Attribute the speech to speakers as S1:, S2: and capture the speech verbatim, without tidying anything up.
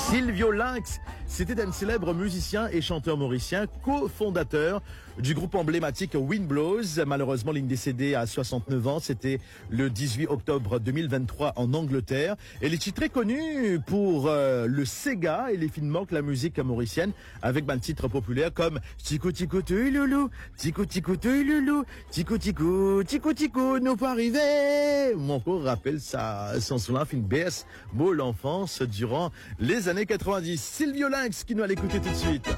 S1: Silvio Lynx, c'était un célèbre musicien et chanteur mauricien, cofondateur du groupe emblématique Wind Blows. Malheureusement, il est décédé à soixante-neuf ans. C'était le dix-huit octobre deux mille vingt-trois en Angleterre. Et il est très connu pour euh, le Sega et les films manquent la musique mauricienne avec un titre populaire comme Tico Tico tu loulou, Tico Tico tu loulou, Tico Tico, Tico Tico, nous pas arriver. Mon corps rappelle ça, son souvenir film B S, beau l'enfance durant les années quatre-vingt-dix. Silvio Lynx qui nous allait écouter tout de suite.